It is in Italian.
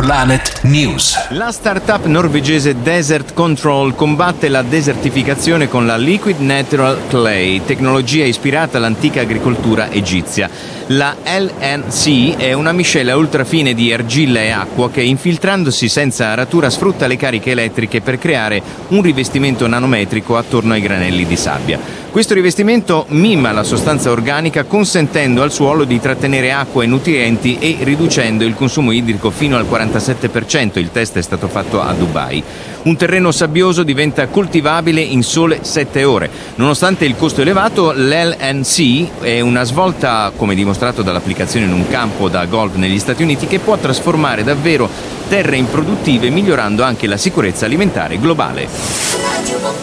Planet News. La startup norvegese Desert Control combatte la desertificazione con la Liquid Natural Clay, tecnologia ispirata all'antica agricoltura egizia. La LNC è una miscela ultrafine di argilla e acqua che, infiltrandosi senza aratura, sfrutta le cariche elettriche per creare un rivestimento nanometrico attorno ai granelli di sabbia. Questo rivestimento mima la sostanza organica, consentendo al suolo di trattenere acqua e nutrienti e riducendo il consumo idrico fino al 47%. Il test è stato fatto a Dubai. Un terreno sabbioso diventa coltivabile in sole 7 ore. Nonostante il costo elevato, l'LNC è una svolta, come dimostrato dall'applicazione in un campo da golf negli Stati Uniti, che può trasformare davvero terre improduttive, migliorando anche la sicurezza alimentare globale.